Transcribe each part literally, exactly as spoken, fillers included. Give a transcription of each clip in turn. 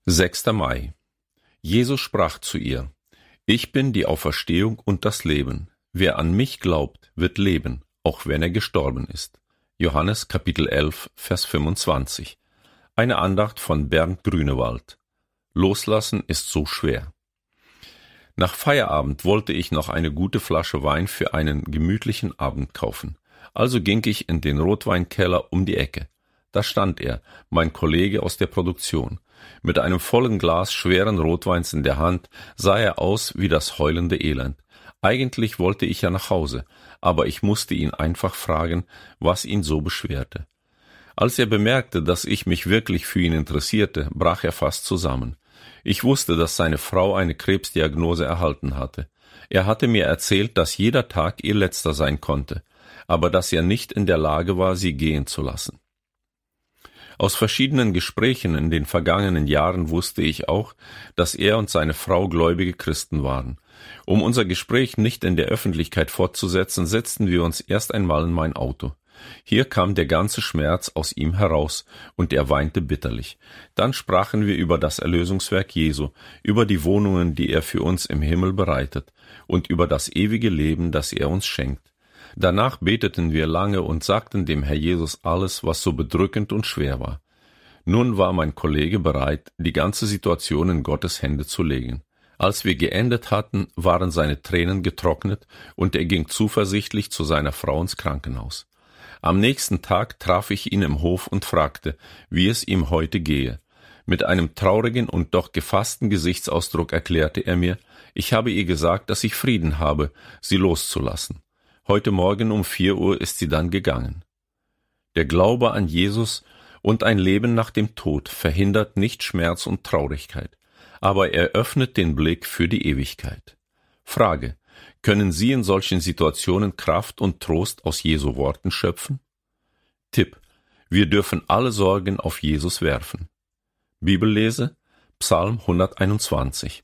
sechster Mai. Jesus sprach zu ihr: Ich bin die Auferstehung und das Leben. Wer an mich glaubt, wird leben, auch wenn er gestorben ist. Johannes Kapitel elf, Vers fünfundzwanzig. Eine Andacht von Bernd Grünewald. Loslassen ist so schwer. Nach Feierabend wollte ich noch eine gute Flasche Wein für einen gemütlichen Abend kaufen. Also ging ich in den Rotweinkeller um die Ecke. Da stand er, mein Kollege aus der Produktion. Mit einem vollen Glas schweren Rotweins in der Hand sah er aus wie das heulende Elend. Eigentlich wollte ich ja nach Hause, aber ich musste ihn einfach fragen, was ihn so beschwerte. Als er bemerkte, dass ich mich wirklich für ihn interessierte, brach er fast zusammen. Ich wusste, dass seine Frau eine Krebsdiagnose erhalten hatte. Er hatte mir erzählt, dass jeder Tag ihr letzter sein konnte, aber dass er nicht in der Lage war, sie gehen zu lassen. Aus verschiedenen Gesprächen in den vergangenen Jahren wusste ich auch, dass er und seine Frau gläubige Christen waren. Um unser Gespräch nicht in der Öffentlichkeit fortzusetzen, setzten wir uns erst einmal in mein Auto. Hier kam der ganze Schmerz aus ihm heraus, und er weinte bitterlich. Dann sprachen wir über das Erlösungswerk Jesu, über die Wohnungen, die er für uns im Himmel bereitet, und über das ewige Leben, das er uns schenkt. Danach beteten wir lange und sagten dem Herr Jesus alles, was so bedrückend und schwer war. Nun war mein Kollege bereit, die ganze Situation in Gottes Hände zu legen. Als wir geendet hatten, waren seine Tränen getrocknet, und er ging zuversichtlich zu seiner Frau ins Krankenhaus. Am nächsten Tag traf ich ihn im Hof und fragte, wie es ihm heute gehe. Mit einem traurigen und doch gefassten Gesichtsausdruck erklärte er mir, ich habe ihr gesagt, dass ich Frieden habe, sie loszulassen. Heute Morgen um vier Uhr ist sie dann gegangen. Der Glaube an Jesus und ein Leben nach dem Tod verhindert nicht Schmerz und Traurigkeit, aber er öffnet den Blick für die Ewigkeit. Frage: Können Sie in solchen Situationen Kraft und Trost aus Jesu Worten schöpfen? Tipp: Wir dürfen alle Sorgen auf Jesus werfen. Bibellese: Psalm hunderteinundzwanzig.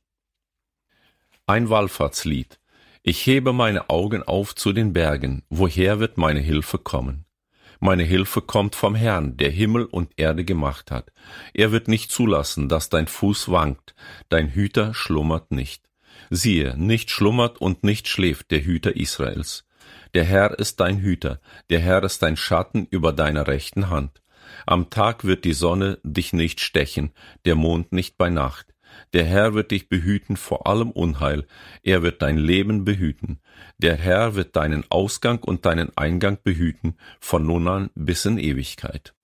Ein Wallfahrtslied. Ich hebe meine Augen auf zu den Bergen, woher wird meine Hilfe kommen? Meine Hilfe kommt vom Herrn, der Himmel und Erde gemacht hat. Er wird nicht zulassen, dass dein Fuß wankt, dein Hüter schlummert nicht. Siehe, nicht schlummert und nicht schläft der Hüter Israels. Der Herr ist dein Hüter, der Herr ist dein Schatten über deiner rechten Hand. Am Tag wird die Sonne dich nicht stechen, der Mond nicht bei Nacht. Der Herr wird dich behüten vor allem Unheil, er wird dein Leben behüten. Der Herr wird deinen Ausgang und deinen Eingang behüten, von nun an bis in Ewigkeit.